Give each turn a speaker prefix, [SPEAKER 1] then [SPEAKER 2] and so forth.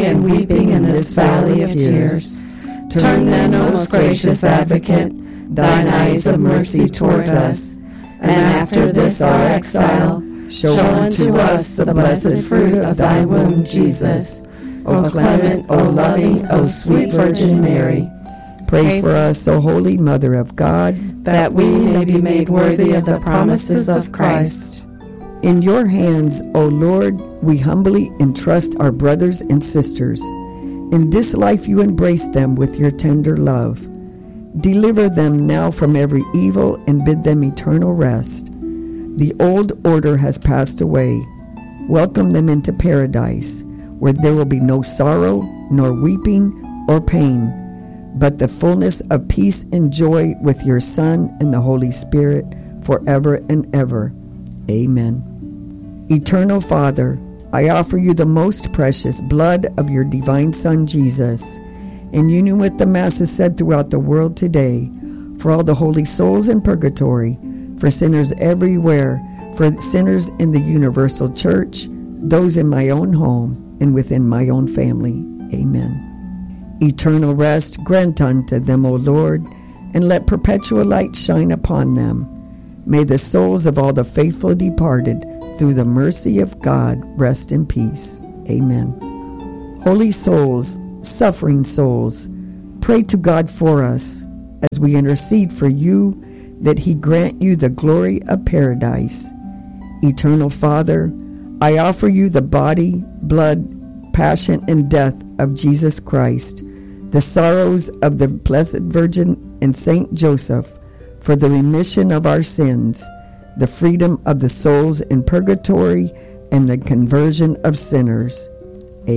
[SPEAKER 1] and weeping in this valley of tears. Turn then, O most gracious Advocate, thine eyes of mercy towards us, and after this our exile, show unto us the blessed fruit of thy womb, Jesus. O clement, O loving, O sweet Virgin Mary,
[SPEAKER 2] Pray for us, O Holy Mother of God,
[SPEAKER 1] that we may be made worthy of the promises of Christ.
[SPEAKER 2] In your hands, O Lord, we humbly entrust our brothers and sisters. In this life you embrace them with your tender love. Deliver them now from every evil and bid them eternal rest. The old order has passed away. Welcome them into paradise, where there will be no sorrow, nor weeping, or pain, but the fullness of peace and joy with your Son and the Holy Spirit forever and ever. Amen. Eternal Father, I offer you the most precious blood of your divine Son, Jesus, in union with the Masses said throughout the world today, for all the holy souls in purgatory, for sinners everywhere, for sinners in the universal church, those in my own home and within my own family. Amen. Eternal rest grant unto them, O Lord, and let perpetual light shine upon them. May the souls of all the faithful departed, through the mercy of God, rest in peace. Amen. Holy souls, suffering souls, pray to God for us as we intercede for you, that he grant you the glory of paradise. Eternal Father, I offer you the body, blood, passion, and death of Jesus Christ, the sorrows of the Blessed Virgin and Saint Joseph, for the remission of our sins, the freedom of the souls in purgatory, and the conversion of sinners.